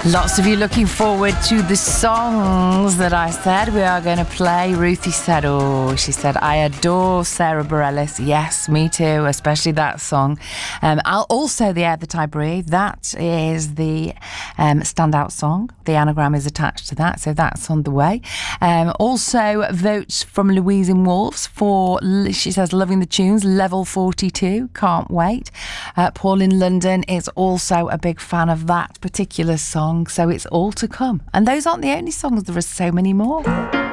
Lots of you looking forward to the songs that I said we are going to play. Ruthie said, she said, I adore Sarah Bareilles. Yes, me too, especially that song. I'll also The Air That I Breathe. That is the standout song. The anagram is attached to that, so that's on the way. Also, votes from Louise in Wolves for, she says, loving the tunes, level 42. Can't wait. Paul in London is also a big fan of that particular song. So it's all to come. And those aren't the only songs, there are so many more.